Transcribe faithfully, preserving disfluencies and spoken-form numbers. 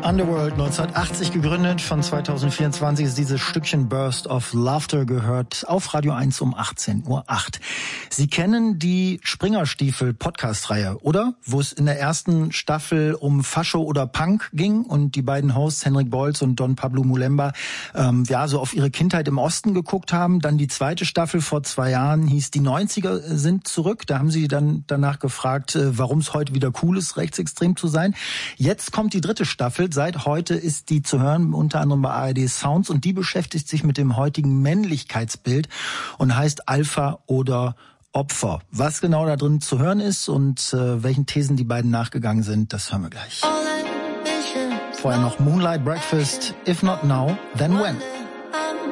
Underworld, neunzehnhundertachtzig gegründet, von zweitausendvierundzwanzig ist dieses Stückchen Burst of Laughter gehört auf Radio eins um achtzehn Uhr acht. Sie kennen die Springerstiefel-Podcast-Reihe, oder? Wo es in der ersten Staffel um Fascho oder Punk ging und die beiden Hosts Henrik Bolz und Don Pablo Mulemba ähm, ja so auf ihre Kindheit im Osten geguckt haben. Dann die zweite Staffel vor zwei Jahren hieß Die neunziger sind zurück. Da haben sie dann danach gefragt, äh, warum es heute wieder cool ist, rechtsextrem zu sein. Jetzt kommt die dritte Staffel. Seit heute ist die zu hören, unter anderem bei A R D Sounds, und die beschäftigt sich mit dem heutigen Männlichkeitsbild und heißt Alpha oder Opfer. Was genau da drin zu hören ist und äh, welchen Thesen die beiden nachgegangen sind, das hören wir gleich. Vorher noch Moonlight Breakfast, If Not Now, Then When.